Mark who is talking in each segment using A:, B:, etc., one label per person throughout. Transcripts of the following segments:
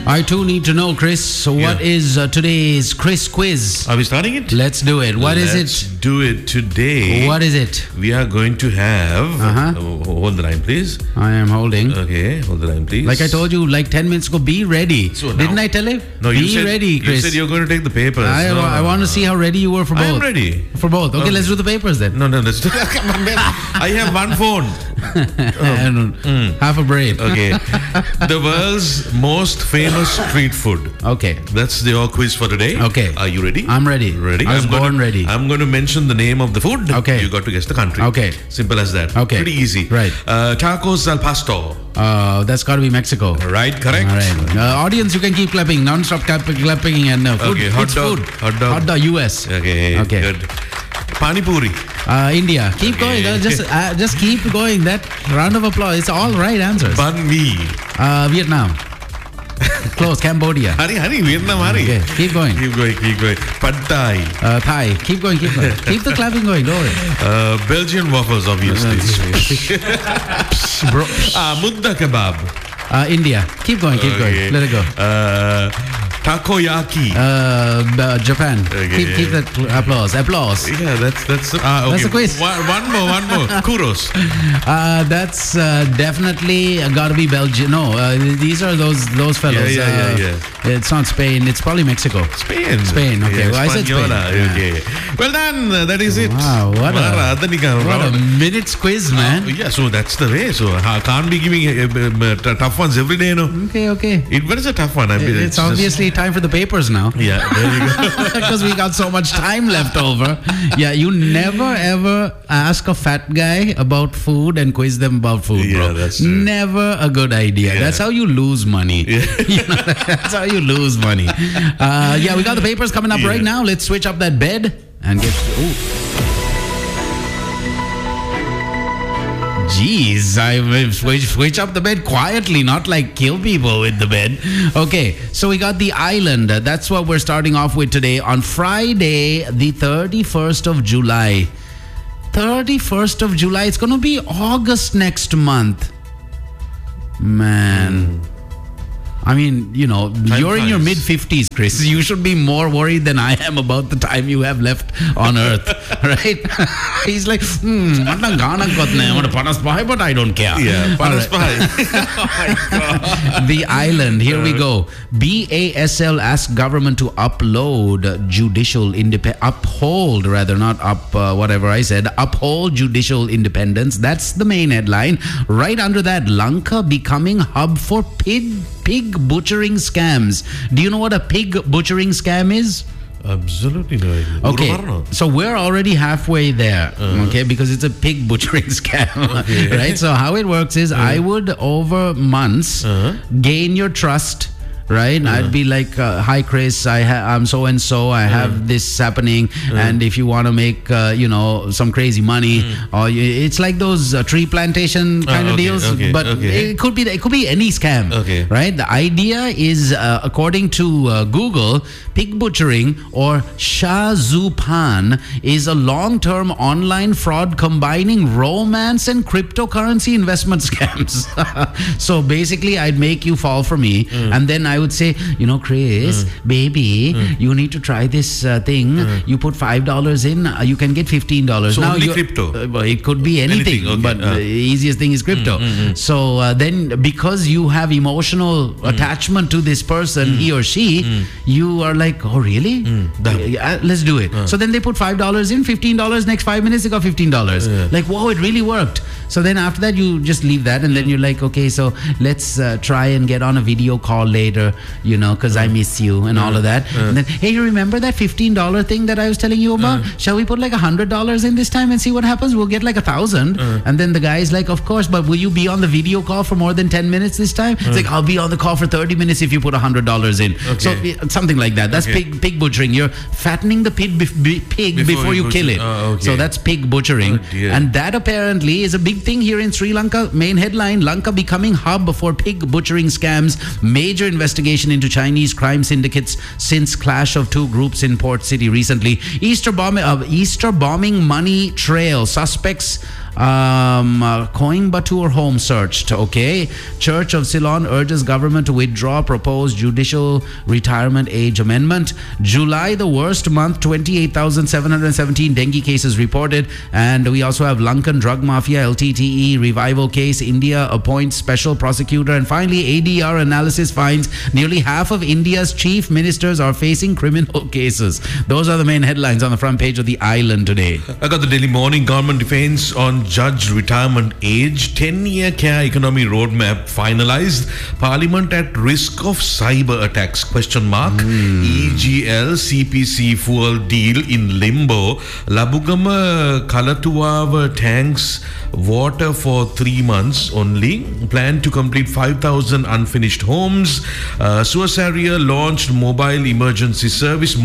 A: I too need to know, Chris. So what is today's Chris quiz?
B: Are we starting it?
A: Let's do it. What is
B: Let's
A: it?
B: do it today.
A: What is it?
B: We are going to have... hold the line, please.
A: I am holding.
B: Okay, hold the line, please.
A: Like I told you like 10 minutes ago, be ready.
B: So
A: Didn't
B: now-
A: I tell you?
B: No,
A: be
B: you said,
A: ready, Chris.
B: You said you're going to take the papers.
A: I want to see how ready you were for both.
B: I am ready.
A: For both. Okay, let's do the papers then.
B: No, let's do I have one phone.
A: Half a brain.
B: Okay. The world's most famous street food.
A: Okay.
B: That's your quiz for today.
A: Okay.
B: Are you ready?
A: I'm ready.
B: Ready?
A: I was born ready.
B: I'm going to mention the name of the food.
A: Okay.
B: You got to guess the country.
A: Okay.
B: Simple as that.
A: Okay.
B: Pretty easy.
A: Right.
B: Tacos al pastor.
A: That's got to be Mexico.
B: Right, correct.
A: All right. Audience, you can keep clapping. Non-stop clapping and food.
B: Okay, hot
A: it's
B: dog.
A: Food.
B: Hot dog.
A: Hot dog, US.
B: Okay, good. Pani puri.
A: India. Keep going. Just keep going. That round of applause. It's all right answers.
B: Banh mi.
A: Vietnam. Close. Cambodia.
B: Hurry, Vietnam, hurry.
A: Okay, keep going.
B: Keep going. Pad Thai.
A: Thai. Keep going. Keep the clapping going. Don't worry.
B: Belgian waffles, obviously. Mudda kebab.
A: India. Keep going.
B: Okay.
A: Let it go.
B: Takoyaki.
A: Japan.
B: Okay.
A: Keep that applause.
B: Yeah, that's okay.
A: That's a quiz.
B: One more. Kudos.
A: That's definitely got to be Belgium. No, these are those fellows.
B: Yeah.
A: It's not Spain. It's probably Mexico.
B: Spain.
A: Okay. Well, I said Spain.
B: Okay. Well done. That is it.
A: Wow. What a minute's quiz, man.
B: Yeah. So that's the way. So I can't be giving tough ones every day, no.
A: Okay.
B: What is a tough one?
A: It's obviously time for the papers now.
B: Yeah. There you go.
A: Because we got so much time left over. Yeah. You never ever ask a fat guy about food and quiz them about food, bro.
B: That's true.
A: Never a good idea.
B: Yeah.
A: That's how you lose money. Yeah. That's how you lose money. We got the papers coming up right now. Let's switch up that bed and get... Jeez, I will switch up the bed quietly, not like kill people with the bed. Okay, so we got the island. That's what we're starting off with today on Friday, the 31st of July. 31st of July. It's going to be August next month. Man. I mean, you're in your mid-50s, Chris. You should be more worried than I am about the time you have left on Earth, right? He's like, but I don't care.
B: Yeah,
A: Right.
B: Oh my God.
A: The island, here we go. BASL asked government to uphold judicial independence. That's the main headline. Right under that, Lanka becoming hub for pig butchering scams. Do you know what a pig butchering scam is?
B: Absolutely no idea.
A: Okay, so we're already halfway there, okay, because it's a pig butchering scam, right? So how it works is I would, over months, gain your trust, right? I'd be like, hi Chris, I'm so and so, I have this happening, and if you want to make some crazy money, or it's like those tree plantation kind of deals, but it could be any scam, right? The idea is, according to Google, pig butchering, or Shazupan, is a long-term online fraud combining romance and cryptocurrency investment scams. So basically, I'd make you fall for me, and then I would say, Chris, baby, you need to try this thing. You put $5 in, you can get $15.
B: So
A: now
B: only crypto?
A: It could be anything, but the easiest thing is crypto. So then, because you have emotional attachment to this person, he or she, you are like, oh really? Let's do it. So then they put $5 in, $15. Next 5 minutes, they got $15. Like, whoa, it really worked. So then after that, you just leave that, and then you're like, okay, so let's try and get on a video call later, because I miss you and all of that. And then, hey, you remember that $15 thing that I was telling you about? Shall we put like $100 in this time and see what happens? We'll get like 1,000. And then the guy's like, of course, but will you be on the video call for more than 10 minutes this time? It's like, I'll be on the call for 30 minutes if you put $100 in. So something like that. That's pig butchering. You're fattening the pig before you kill it. So that's pig butchering. And that apparently is a big thing here in Sri Lanka. Main headline, Lanka becoming hub for pig butchering scams. Major investigation into Chinese crime syndicates since clash of two groups in Port City recently. Easter bombing money trail. Suspects Coimbatore home searched. Okay. Church of Ceylon urges government to withdraw proposed judicial retirement age amendment. July, the worst month, 28,717 dengue cases reported. And we also have Lankan drug mafia, LTTE revival case. India appoints special prosecutor. And finally, ADR analysis finds nearly half of India's chief ministers are facing criminal cases. Those are the main headlines on the front page of the Island today.
B: I got the Daily Morning. Government defense on judge retirement age. 10-year care economy roadmap finalized. Parliament at risk of cyber attacks? Question mark. EGL CPC fuel deal in limbo. Labugama Kalatuava tanks water for 3 months only. Plan to complete 5,000 unfinished homes. Suasaria launched mobile emergency service,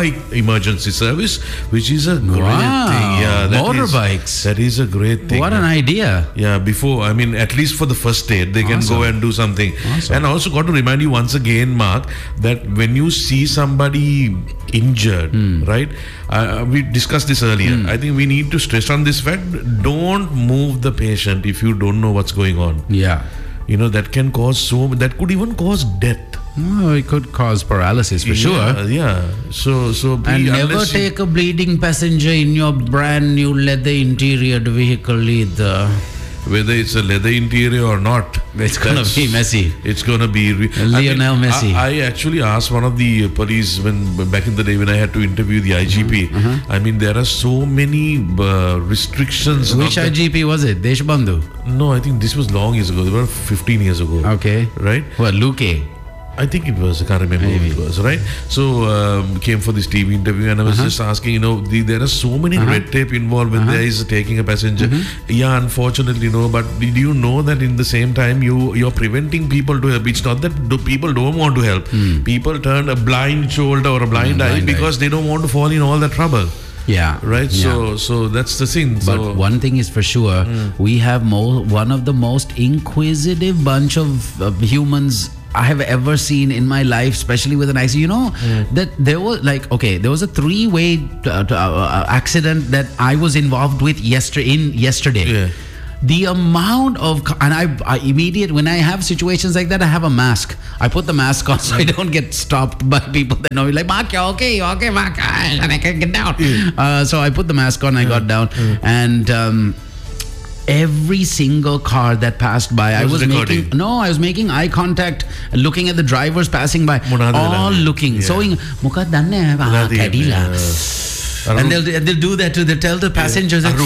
B: which is a great thing. Yeah,
A: motorbikes.
B: That is a great thing.
A: What an idea.
B: Yeah, at least for the first aid, they can go and do something.
A: Awesome.
B: And also got to remind you once again, Mark, that when you see somebody injured, right? We discussed this earlier. I think we need to stress on this fact. Don't move the patient if you don't know what's going on.
A: Yeah.
B: That can cause that could even cause death.
A: Oh, it could cause paralysis for sure.
B: Yeah. So
A: and never take a bleeding passenger in your brand new leather interior vehicle either.
B: Whether it's a leather interior or not,
A: it's going to be messy.
B: It's going to be
A: Lionel Messi.
B: I actually asked one of the police back in the day when I had to interview the IGP. There are so many restrictions.
A: Which IGP was it? Deshbandhu?
B: No, I think this was long years ago. They were 15 years ago.
A: Okay.
B: Right?
A: Well, Luque.
B: I think it was. I can't remember who it was, right? So, came for this TV interview and I was just asking, there are so many red tape involved when there is taking a passenger. Yeah, unfortunately, but did you know that in the same time you're preventing people to help? It's not that people don't want to help. People turn a blind shoulder or a blind eye because they don't want to fall in all that trouble.
A: Yeah.
B: Right.
A: Yeah.
B: So that's the thing.
A: But one thing is for sure, we have one of the most inquisitive bunch of humans I have ever seen in my life, especially with an accident. That there was there was a 3-way accident that I was involved with yesterday. Yeah. The amount of, and I immediate, when I have situations like that, I have a mask. I put the mask on so I don't get stopped by people that know me, like, Mark, you're okay, Mark, and I can't get down. So I put the mask on, I got down, and every single car that passed by, I was making eye contact, looking at the drivers passing by, all looking. So, and they'll do that too. They'll tell the passengers, so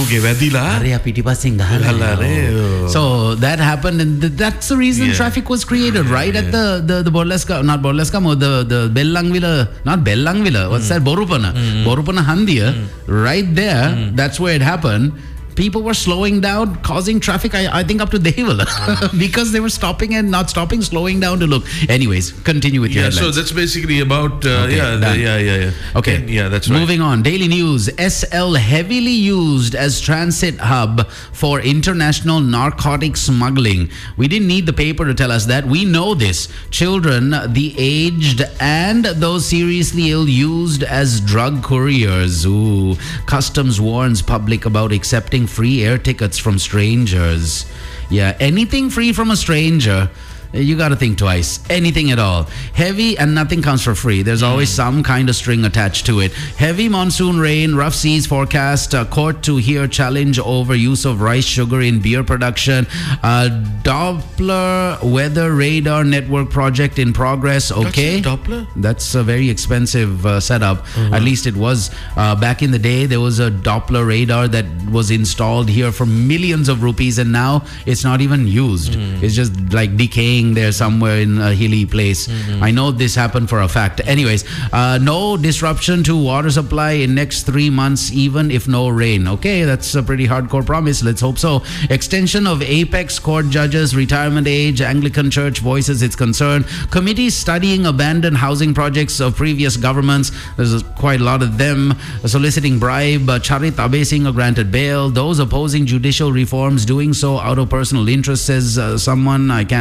A: that happened, and that's the reason traffic was created, right? At the Borleska, not Borleska, the Bellangvilla, not Bellangvilla, what's that? Borupana Handia, right there. That's where it happened. People were slowing down, causing traffic, I think, up to Devala because they were stopping and not stopping, slowing down to look. Anyways, continue with your headlines.
B: So that's basically about,
A: Okay,
B: that's right.
A: Moving on. Daily news. SL heavily used as transit hub for international narcotic smuggling. We didn't need the paper to tell us that. We know this. Children, the aged, and those seriously ill used as drug couriers. Ooh. Customs warns public about accepting free air tickets from strangers. Yeah, anything free from a stranger, you got to think twice. Anything at all. Heavy, and nothing comes for free. There's always some kind of string attached to it. Heavy monsoon rain, rough seas forecast. Court to hear challenge over use of rice sugar in beer production. Doppler weather radar network project in progress. Okay.
B: Doppler?
A: That's a very expensive setup. At least it was. Back in the day, there was a Doppler radar that was installed here for millions of rupees, and now it's not even used. It's just like decaying there somewhere in a hilly place. I know this happened for a fact. Anyways, no disruption to water supply in next 3 months, even if no rain. Okay, that's a pretty hardcore promise. Let's hope so. Extension of Apex Court judges retirement age. Anglican Church voices its concern. Committee studying abandoned housing projects of previous governments. There's quite a lot of them. Soliciting bribe. Charit Abesingh granted bail. Those opposing judicial reforms doing so out of personal interest, says someone. I can't see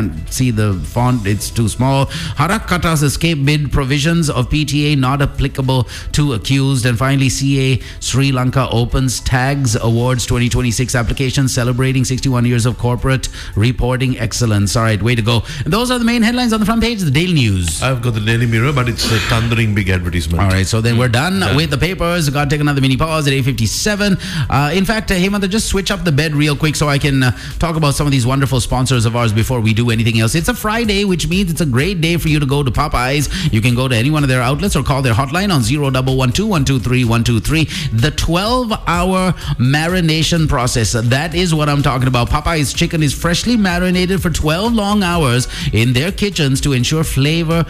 A: see the font, it's too small. Harakkata's escape bid provisions of PTA not applicable to accused. And finally, CA Sri Lanka opens Tags Awards 2026 application celebrating 61 years of corporate reporting excellence. All right, way to go. And those are the main headlines on the front page of the Daily News.
B: I've got the Daily Mirror, but it's a thundering big advertisement.
A: All right, so then we're done with the papers. Got to take another mini pause at 8:57. In fact, Hemanta, just switch up the bed real quick so I can talk about some of these wonderful sponsors of ours before we do anything else. It's a Friday, which means it's a great day for you to go to Popeyes. You can go to any one of their outlets or call their hotline on 0112-123-123. The 12-hour marination process, that is what I'm talking about. Popeyes chicken is freshly marinated for 12 long hours in their kitchens to ensure flavor.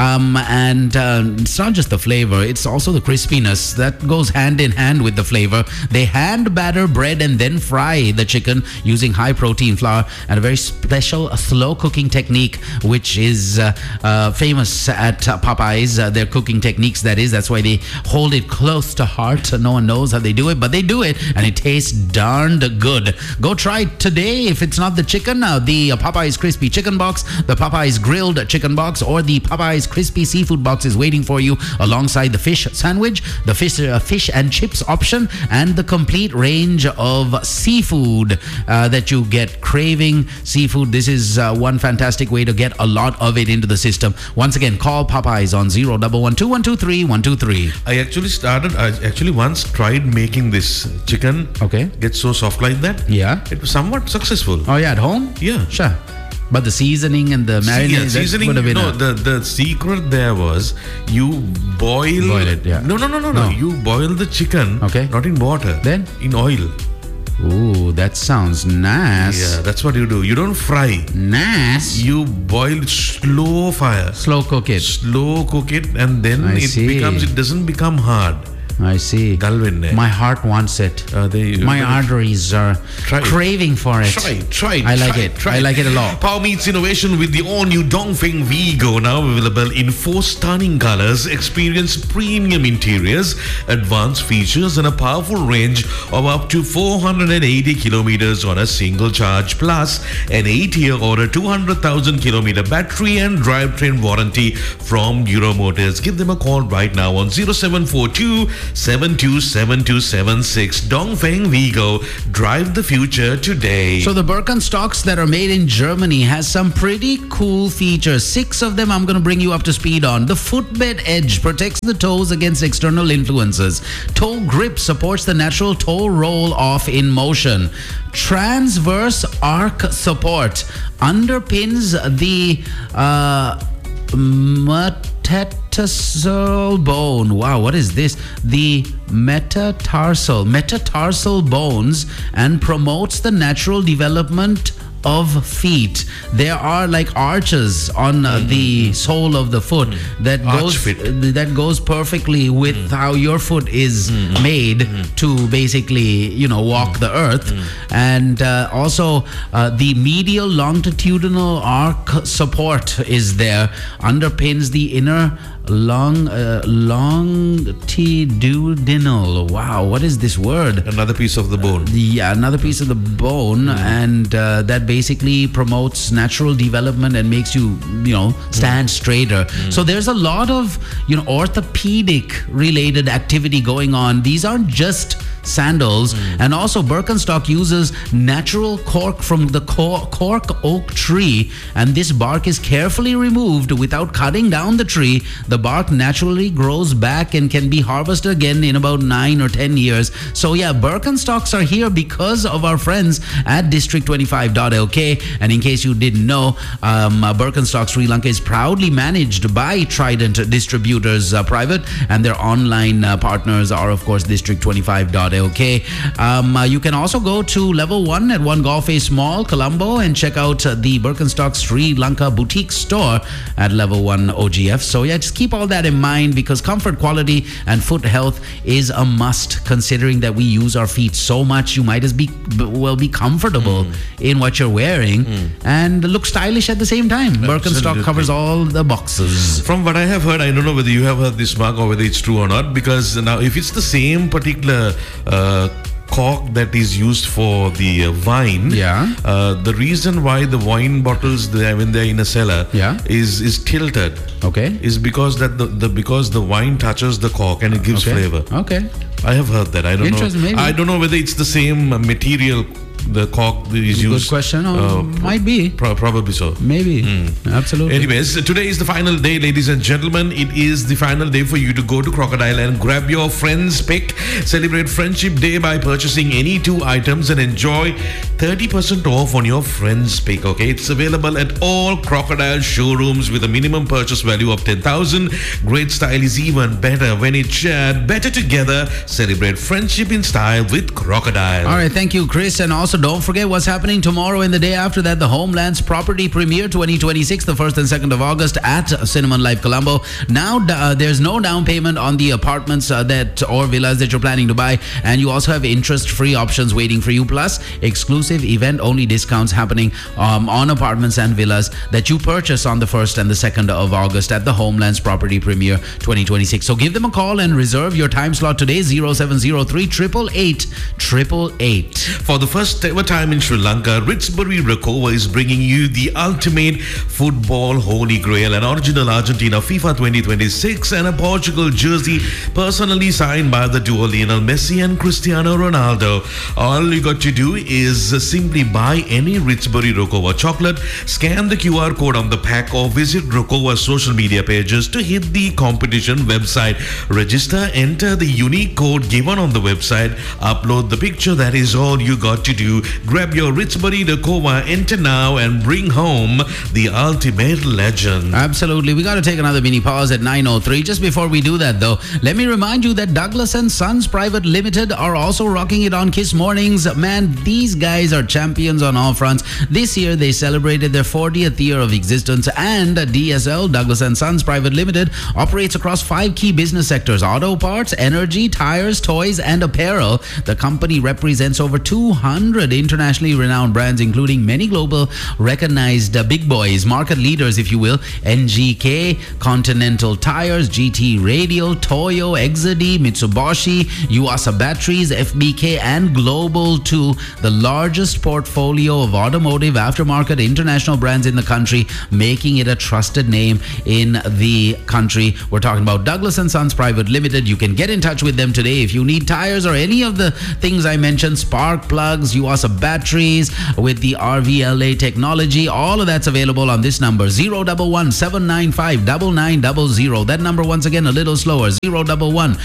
A: And it's not just the flavor, it's also the crispiness that goes hand in hand with the flavor. They hand batter bread and then fry the chicken using high protein flour and a very special slow cooking technique, which is famous at Popeyes. Their cooking techniques, that is. That's why they hold it close to heart. No one knows how they do it, but they do it, and it tastes darned good. Go try it today. If it's not the chicken, the Popeyes crispy chicken box, the Popeyes grilled chicken box, or the Popeyes crispy seafood box is waiting for you alongside the fish sandwich, the fish and chips option, and the complete range of seafood that you get. Craving seafood, this is one fantastic way to get a lot of it into the system. Once again, call Popeyes on 0112-123-123.
B: I actually once tried making this chicken get so soft like that.
A: Yeah.
B: It was somewhat successful.
A: Oh yeah, at home?
B: Yeah.
A: Sure. But the seasoning and the marinade,
B: seasoning,
A: would have been
B: the secret there was you boil
A: it, yeah.
B: No. You boil the chicken, not in water,
A: then
B: in oil.
A: Ooh, that sounds nice.
B: Yeah, that's what you do. You don't fry.
A: Nice.
B: You boil slow fire.
A: Slow cook it,
B: and then it doesn't become hard.
A: I see. My heart wants it. My arteries are craving for it.
B: Try it.
A: I like it. I like it a lot.
B: Power meets innovation with the all-new Dongfeng Vigo, now available in 4 stunning colors. Experience premium interiors, advanced features, and a powerful range of up to 480 kilometers on a single charge, plus an 8-year or a 200,000 kilometer battery and drivetrain warranty from Euro Motors. Give them a call right now on 0742-727276. Dongfeng Vigo, drive the future today. So the Birkenstocks that are made in Germany has some pretty cool features. 6 of them I'm going to bring you up to speed on. The footbed edge protects the toes against external influences. Toe grip supports the natural toe roll off in motion. Transverse arc support underpins the metatarsal bone. Wow, what is this? The metatarsal bones, and promotes the natural development of feet. There are like arches on the sole of the foot that goes perfectly with how your foot is made to basically, walk the earth. And also the medial longitudinal arc support is there, underpins the inner longitudinal. Wow, what is this word? Another piece of the bone. Another piece of the bone, and that basically promotes natural development and makes you, stand straighter. So there's a lot of, orthopedic related activity going on. These aren't just sandals. And also Birkenstock uses natural cork from the cork oak tree, and this bark is carefully removed without cutting down the tree. The bark naturally grows back and can be harvested again in about 9 or 10 years. So yeah, Birkenstocks are here because of our friends at District25.lk. And in case you didn't know, Birkenstock Sri Lanka is proudly managed by Trident Distributors Private, and their online partners are of course District25.lk. You can also go to level 1 at One Golf Face Mall, Colombo, and check out the Birkenstock Sri Lanka boutique store at level 1 OGF. So yeah, just keep all that in mind, because comfort, quality, and foot health is a must. Considering that we use our feet so much, you might as well be comfortable in what you're wearing and look stylish at the same time. Birkenstock covers all the boxes. From what I have heard, I don't know whether you have heard this, Mark, or whether it's true or not, because now if it's the same particular cork that is used for the wine.
A: Yeah.
B: The reason why the wine bottles, when they're in a cellar, is tilted.
A: Okay.
B: Is because that because the wine touches the cork and it gives flavor.
A: Okay.
B: I have heard that. I don't know.
A: Maybe.
B: I don't know whether it's the same material. The cork is used.
A: Good question. Might be.
B: Probably so.
A: Maybe. Absolutely.
B: Anyways, today is the final day, ladies and gentlemen. It is the final day for you to go to Crocodile and grab your friend's pick. Celebrate Friendship Day by purchasing any 2 items and enjoy 30% off on your friend's pick. Okay, it's available at all Crocodile showrooms with a minimum purchase value of 10,000. Great style is even better when it's shared. Better together. Celebrate friendship in style with Crocodile.
A: All right, thank you, Chris. And also, don't forget what's happening tomorrow and the day after that. The Homelands Property Premiere 2026, the 1st and 2nd of August at Cinnamon Life Colombo. Now, there's no down payment on the apartments or villas that you're planning to buy. And you also have interest-free options waiting for you. Plus, exclusive event-only discounts happening on apartments and villas that you purchase on the 1st and the 2nd of August at the Homelands Property Premiere 2026. So give them a call and reserve your time slot today, 0703 888 888.
B: For the first ever time in Sri Lanka, Ritzbury Rakova is bringing you the ultimate football holy grail, an original Argentina FIFA 2026 and a Portugal jersey personally signed by the duo Lionel Messi and Cristiano Ronaldo. All you got to do is simply buy any Ritzbury Rakova chocolate, scan the QR code on the pack or visit Rakova's social media pages to hit the competition website. Register, enter the unique code given on the website, upload the picture. That is all you got to do. Grab your Ritzbury Rakova, enter now and bring home the ultimate legend.
A: Absolutely. We got to take another mini pause at 9:03. Just before we do that though, let me remind you that Douglas & Sons Private Limited are also rocking it on Kiss Mornings. Man, these guys are champions on all fronts. This year they celebrated their 40th year of existence, and DSL, Douglas & Sons Private Limited, operates across 5 key business sectors: auto parts, energy, tires, toys and apparel. The company represents over 200 internationally renowned brands, including many global recognized big boys, market leaders if you will: NGK, Continental Tires, GT Radial, Toyo, Exody, Mitsubishi, Yuasa Batteries, FBK and Global 2. The largest portfolio of automotive aftermarket international brands in the country, making it a trusted name in the country. We're talking about Douglas & Sons Private Limited. You can get in touch with them today if you need tires or any of the things I mentioned: spark plugs, Yuasa batteries with the RVLA technology. All of that's available on this number, 011 795 9900. That number once again a little slower, 011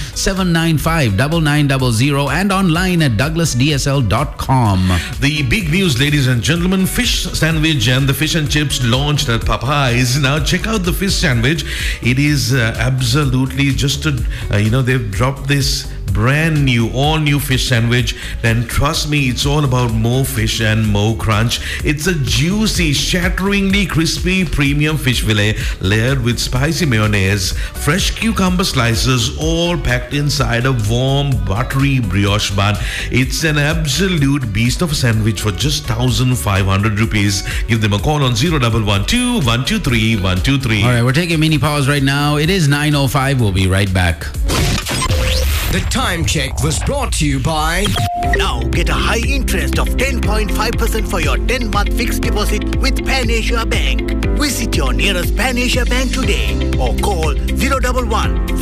A: 795 9900, and online at douglasdsl.com.
B: The big news, ladies and gentlemen: fish sandwich and the fish and chips launched at Popeyes. Now check out the fish sandwich. It is absolutely just they've dropped this brand new, all new fish sandwich. Then trust me, it's all about more fish and more crunch. It's a juicy, shatteringly crispy premium fish fillet layered with spicy mayonnaise, fresh cucumber slices, all packed inside a warm buttery brioche bun. It's an absolute beast of a sandwich for just 1,500 rupees. Give them a call on 0112 123 123.
A: All right, we're taking a mini pause right now. It is 9:05. We'll be right back.
C: The time check was brought to you by...
D: Now get a high interest of 10.5% for your 10-month fixed deposit with Pan Asia Bank. Visit your nearest Pan Asia Bank today or call 011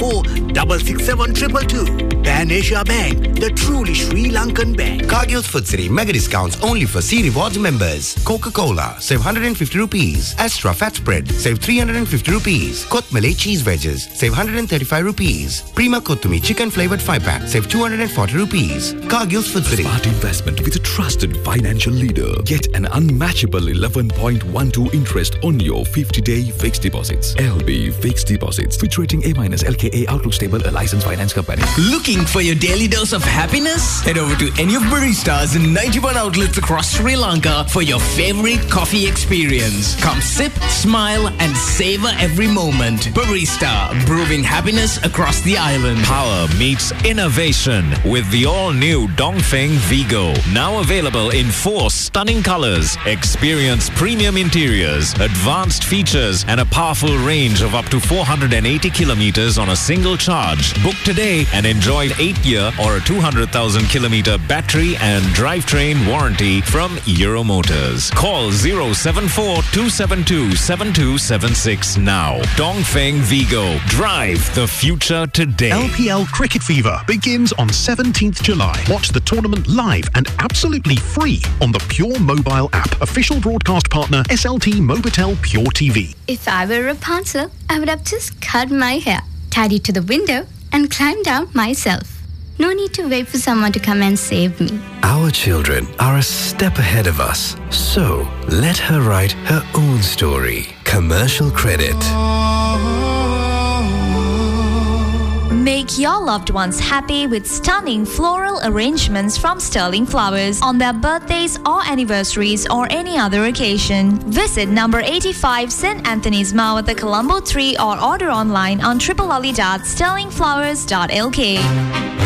D: 4667 222. Pan Asia Bank, the truly Sri Lankan bank.
C: Cargill's Food City mega discounts only for C Rewards members. Coca-Cola, save 150 rupees. Astra Fat Spread, save 350 rupees. Kotmale Cheese Wedges, save 135 rupees. Prima Kothumi Chicken Flavored 5-pack, save 240 rupees. Cargill's Food City.
E: Smart investment with a trusted financial leader. Get an unmatchable 11.12 interest on your 50-day fixed deposits. LB Fixed Deposits. Fitch rating A- LKA Outlook Stable, a licensed finance company.
F: Looking for your daily dose of happiness? Head over to any of Baristas in 91 outlets across Sri Lanka for your favorite coffee experience. Come sip, smile and savor every moment. Barista, brewing happiness across the island.
G: Power meets innovation with the all-new Dongfeng Vigo. Now available in 4 stunning colors. Experience premium interiors, advanced features and a powerful range of up to 480 kilometers. kilometers on a single charge. Book today and enjoy an 8-year or a 200,000 kilometer battery and drivetrain warranty from Euro Motors. Call 074-272-7276 now. Dongfeng Vigo. Drive the future today.
H: LPL Cricket Fever begins on 17th July. Watch the tournament live and absolutely free on the Pure Mobile app. Official broadcast partner SLT Mobitel Pure TV.
I: If I were Rapunzel, I would have just cut my hair, tied it to the window, and climbed down myself. No need to wait for someone to come and save me.
J: Our children are a step ahead of us, so let her write her own story. Commercial credit.
K: Make your loved ones happy with stunning floral arrangements from Sterling Flowers on their birthdays or anniversaries or any other occasion. Visit number 85 St. Anthony's Mall at the Colombo 3 or order online on www.sterlingflowers.lk.